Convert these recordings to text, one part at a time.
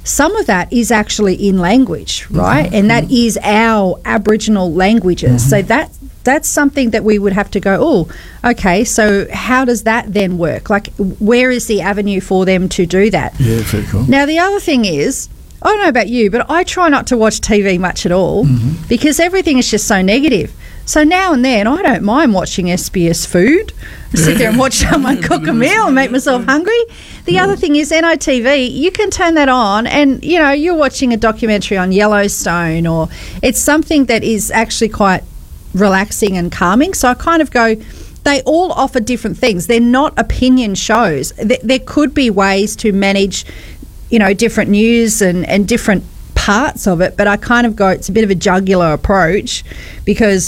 some of that is actually in language, right? And that is our Aboriginal languages. So that's something that we would have to go, oh, okay, so how does that then work? Like, where is the avenue for them to do that? Yeah, very cool. Now, the other thing is, I don't know about you, but I try not to watch TV much at all because everything is just so negative. So now and then, I don't mind watching SBS Food. I sit there and watch someone cook a meal and make myself hungry. The other thing is NITV, you can turn that on and, you know, you're watching a documentary on Yellowstone, or it's something that is actually quite relaxing and calming. So I kind of go, they all offer different things. They're not opinion shows. There could be ways to manage, you know, different news and different parts of it, but I kind of go, it's a bit of a jugular approach because,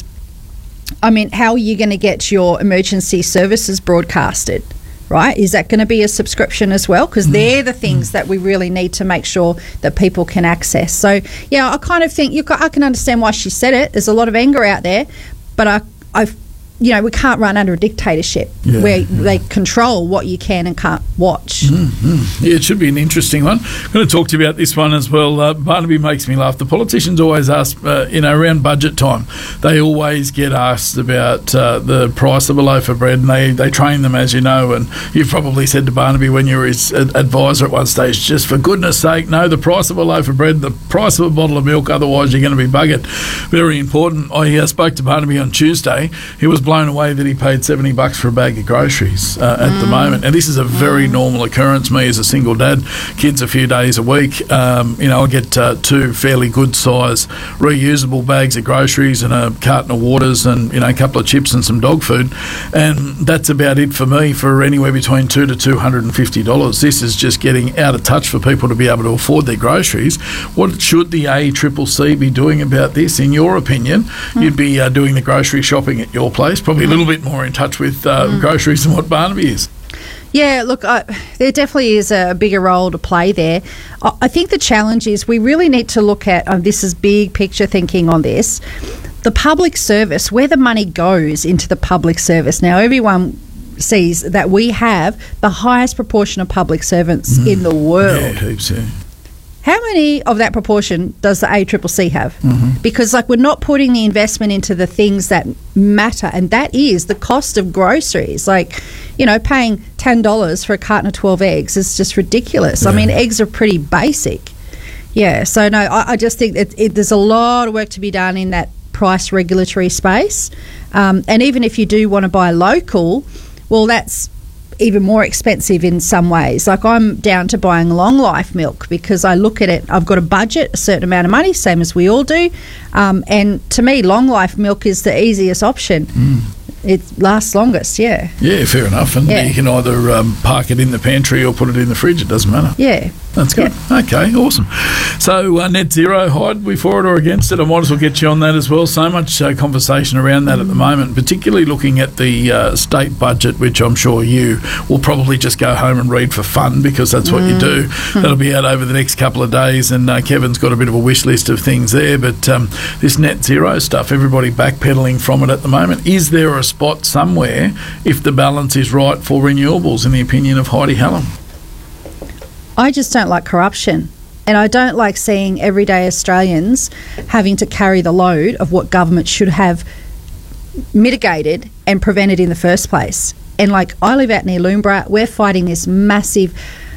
I mean, how are you going to get your emergency services broadcasted, right? Is that going to be a subscription as well? Because they're the things that we really need to make sure that people can access. So, yeah, I kind of think I can understand why she said it. There's a lot of anger out there, but you know, we can't run under a dictatorship where they control what you can and can't watch. Yeah, it should be an interesting one. I'm going to talk to you about this one as well. Barnaby makes me laugh. The politicians always ask, around budget time, they always get asked about the price of a loaf of bread, and they train them, as you know, and you've probably said to Barnaby when you were his advisor at one stage, just for goodness sake, no, the price of a loaf of bread, the price of a bottle of milk, otherwise you're going to be buggered. Very important. I spoke to Barnaby on Tuesday. He was blown away that he paid $70 for a bag of groceries at the moment, and this is a very normal occurrence. Me as a single dad, kids a few days a week, I get two fairly good size reusable bags of groceries and a carton of waters and a couple of chips and some dog food, and that's about it for me for anywhere between $200 to $250. This is just getting out of touch for people to be able to afford their groceries. What should the ACCC be doing about this, in your opinion? You'd be doing the grocery shopping at your place, probably a little bit more in touch with groceries than what Barnaby is. Yeah, look, there definitely is a bigger role to play there. I think the challenge is we really need to look at, this is big picture thinking on this, the public service, where the money goes into the public service. Now, everyone sees that we have the highest proportion of public servants in the world. Yeah, heaps, yeah. How many of that proportion does the ACCC have? Because, we're not putting the investment into the things that matter, and that is the cost of groceries. Paying $10 for a carton of 12 eggs is just ridiculous. Yeah. I mean, eggs are pretty basic. Yeah, so no, I just think that there's a lot of work to be done in that price regulatory space. And even if you do want to buy local, well, that's even more expensive in some ways. I'm down to buying long life milk because I look at it, I've got a budget, a certain amount of money, same as we all do, and to me long life milk is the easiest option. It lasts longest. Yeah, fair enough. And you can either park it in the pantry or put it in the fridge, it doesn't matter. That's good. Okay, awesome. So net zero, Hyde, we for it or against it? I might as well get you on that as well. So much conversation around that at the moment, particularly looking at the state budget, which I'm sure you will probably just go home and read for fun because that's what you do. That'll be out over the next couple of days, and Kevin's got a bit of a wish list of things there. But this net zero stuff, everybody backpedaling from it at the moment. Is there a spot somewhere if the balance is right for renewables, in the opinion of Heidi Hallam? I just don't like corruption, and I don't like seeing everyday Australians having to carry the load of what government should have mitigated and prevented in the first place. And I live out near Loombra, we're fighting this massive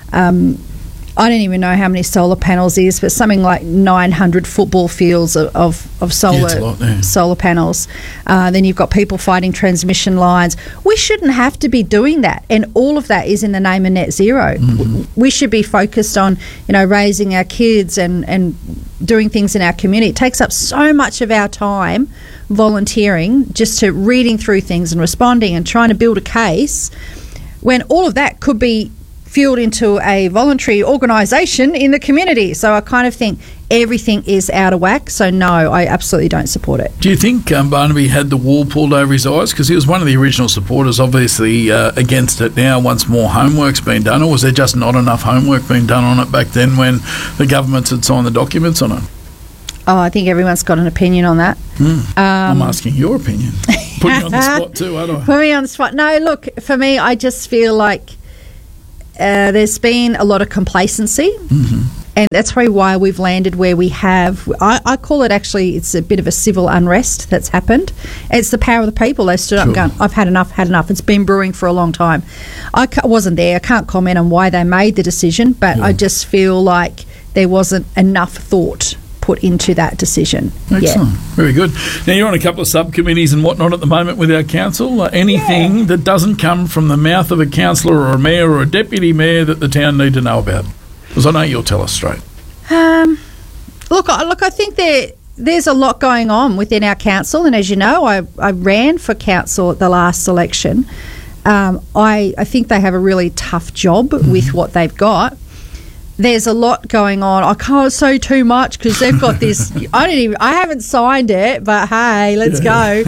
I don't even know how many solar panels is, but something like 900 football fields of solar panels. Then you've got people fighting transmission lines. We shouldn't have to be doing that, and all of that is in the name of net zero. We should be focused on, raising our kids and doing things in our community. It takes up so much of our time volunteering just to reading through things and responding and trying to build a case, when all of that could be fueled into a voluntary organisation in the community. So I kind of think everything is out of whack. So no, I absolutely don't support it. Do you think Barnaby had the wool pulled over his eyes? Because he was one of the original supporters, obviously, against it now once more homework's been done, or was there just not enough homework being done on it back then when the governments had signed the documents on it? Oh, I think everyone's got an opinion on that. I'm asking your opinion. Put you on the spot too, aren't I? Put me on the spot. No, look, for me, I just feel like there's been a lot of complacency, And that's probably why we've landed where we have. I call it actually, it's a bit of a civil unrest that's happened. It's the power of the people. They stood up and gone, I've had enough. It's been brewing for a long time. I wasn't there. I can't comment on why they made the decision, but I just feel like there wasn't enough thought put into that decision. Excellent. Very good. Now, you're on a couple of subcommittees and whatnot at the moment with our council. Anything that doesn't come from the mouth of a councillor or a mayor or a deputy mayor that the town need to know about? Because I know you'll tell us straight. Look, I think there's a lot going on within our council, and as you know, I ran for council at the last election. I think they have a really tough job with what they've got. There's a lot going on. I can't say too much because they've got this. I haven't signed it, but hey, let's go.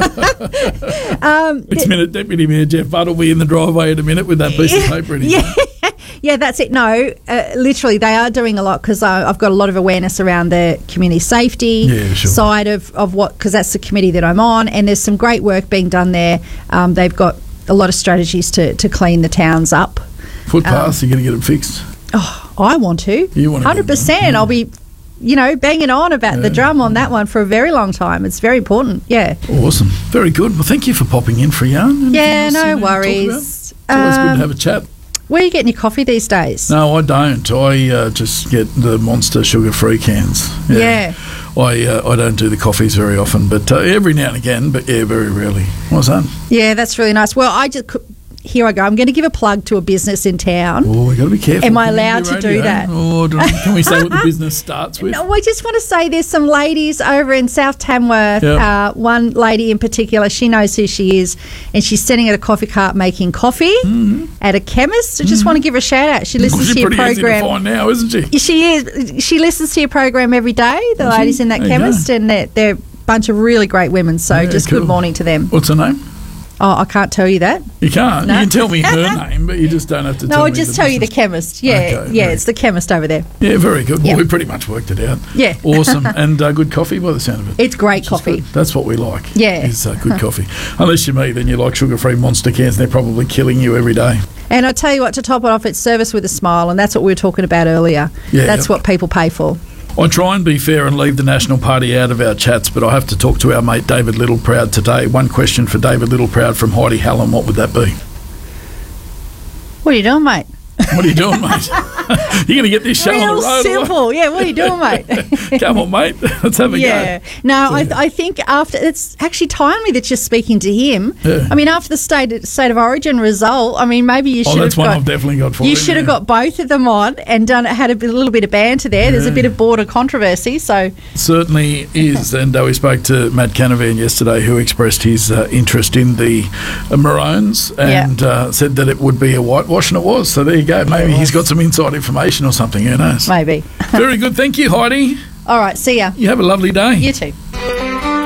Next minute, Deputy Mayor Jeff Butt will be in the driveway in a minute with that piece of paper in his hand. Yeah, that's it. No, literally, they are doing a lot because I've got a lot of awareness around the community safety side of what, because that's the committee that I'm on, and there's some great work being done there. They've got a lot of strategies to clean the towns up. Footpaths, you're going to get them fixed? Oh, I want to. You want to? 100%. I'll be, banging on about the drum on that one for a very long time. It's very important. Yeah. Awesome. Very good. Well, thank you for popping in for a yarn. Yeah, no worries. It's always good to have a chat. Where are you getting your coffee these days? No, I don't. I just get the Monster sugar-free cans. Yeah. I don't do the coffees very often, but every now and again, but very rarely. What's that? Yeah, that's really nice. Well, here I go. I'm going to give a plug to a business in town. Oh, we've got to be careful. Am I allowed to do that? Oh, can we say what the business starts with? No, I just want to say there's some ladies over in South Tamworth. Yep. One lady in particular, she knows who she is, and she's sitting at a coffee cart making coffee at a chemist. I just want to give her a shout out. She listens to your program. She's pretty easy to find now, isn't she? She is. She listens to your program every day, the ladies in that chemist, and they're a bunch of really great women, so just cool. Good morning to them. What's her name? Oh, I can't tell you that. You can't? No. You can tell me her name, but you just don't have to tell me. No, I'll just tell you the chemist. Yeah, okay, it's the chemist over there. Yeah, very good. Well, we pretty much worked it out. Yeah. Awesome. And good coffee by the sound of it. It's great coffee. That's what we like. Yeah. Is good coffee. Unless you're me, then you like sugar-free Monster cans. They're probably killing you every day. And I tell you what, to top it off, it's service with a smile, and that's what we were talking about earlier. Yeah, that's what people pay for. I try and be fair and leave the National Party out of our chats, but I have to talk to our mate David Littleproud today. One question for David Littleproud from Heidi Hallam. What would that be? What are you doing, mate? What are you doing, mate? You're going to get this show on the road. Simple. Yeah, what are you doing, mate? Come on, mate. Let's have a go. No, I think after, it's actually timely that you're speaking to him. Yeah. I mean, after the state of origin result, I mean, maybe you should have that's one I've definitely got for you. You should have got both of them on and had a little bit of banter there. There's a bit of border controversy, so. Certainly is. And we spoke to Matt Canavan yesterday, who expressed his interest in the Maroons and said that it would be a whitewash, and it was. So there you go. Maybe he's got some inside information or something. Who knows? Maybe. Very good. Thank you, Heidi. All right. See ya. You have a lovely day. You too.